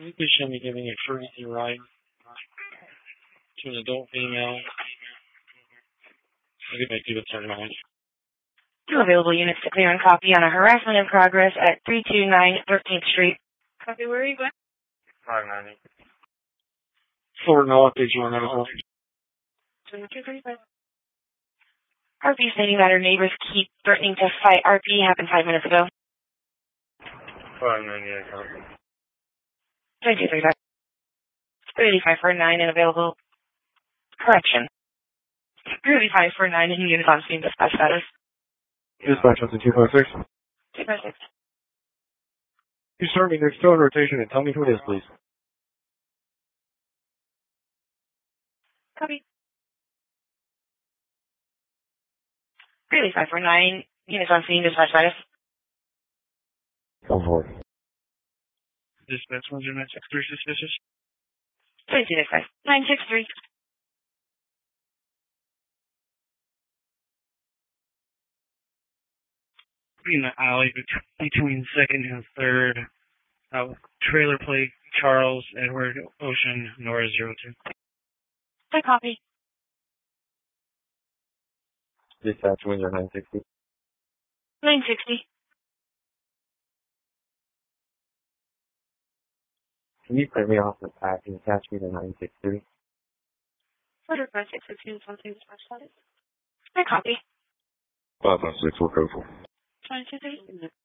You could show me giving a courtesy ride to an adult female. I could make you a turn on. Two available units to clear and copy on a harassment in progress at 329 13th Street. Copy, where are you going? 590. Fort North, page 195. 2235. RP stating that her neighbors keep threatening to fight RP happened 5 minutes ago. 598, copy. 2235. 38549 and available. Correction. 38549 and units on scene dispatch status. Dispatch up to 256. 256. You start me next still in rotation and tell me who it is, please. Copy. 38549 units on scene dispatch status. Go for it. Dispatch 10963 suspicious. 2265. 963. In the alley between 2nd and 3rd. Trailer plate Charles Edward Ocean Nora 02. I copy. Dispatch Windsor 960. 960. Can you print me off the pack and attach me to 963? Order 566 units on scene dispatch status. I copy. 556, we're code 4. 2230.